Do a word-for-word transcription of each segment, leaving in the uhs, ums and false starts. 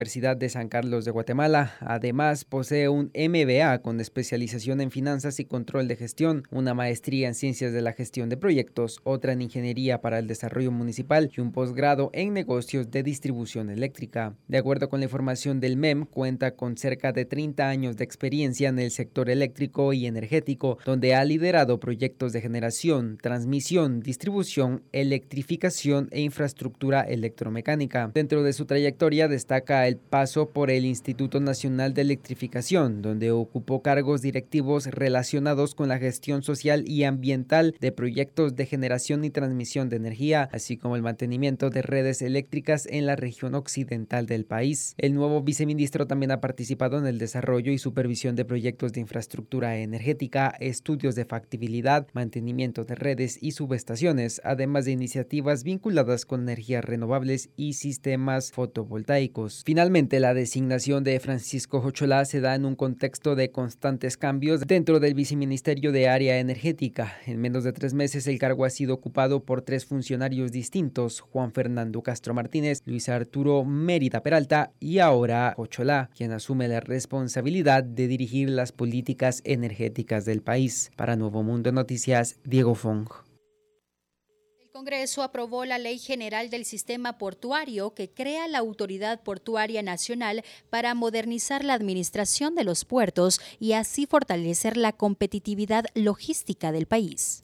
Universidad de San Carlos de Guatemala. Además, posee un M B A con especialización en finanzas y control de gestión, una maestría en ciencias de la gestión de proyectos, otra en ingeniería para el desarrollo municipal y un posgrado en negocios de distribución eléctrica. De acuerdo con la información del M E M, cuenta con cerca de treinta años de experiencia en el sector eléctrico y energético, donde ha liderado proyectos de generación, transmisión, distribución, electrificación e infraestructura electromecánica. Dentro de su trayectoria destaca el paso por el Instituto Nacional de Electrificación, donde ocupó cargos directivos relacionados con la gestión social y ambiental de proyectos de generación y transmisión de energía, así como el mantenimiento de redes eléctricas en la región occidental del país. El nuevo viceministro también ha participado en el desarrollo y supervisión de proyectos de infraestructura energética, estudios de factibilidad, mantenimiento de redes y subestaciones, además de iniciativas vinculadas con energías renovables y sistemas fotovoltaicos. Finalmente, la designación de Francisco Jocholá se da en un contexto de constantes cambios dentro del Viceministerio de Área Energética. En menos de tres meses, el cargo ha sido ocupado por tres funcionarios distintos: Juan Fernando Castro Martínez, Luis Arturo Mérida Peralta y ahora Jocholá, quien asume la responsabilidad de dirigir las políticas energéticas del país. Para Nuevo Mundo Noticias, Diego Fong. El Congreso aprobó la Ley General del Sistema Portuario, que crea la Autoridad Portuaria Nacional para modernizar la administración de los puertos y así fortalecer la competitividad logística del país.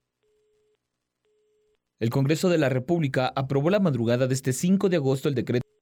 El Congreso de la República aprobó la madrugada de este cinco de agosto el decreto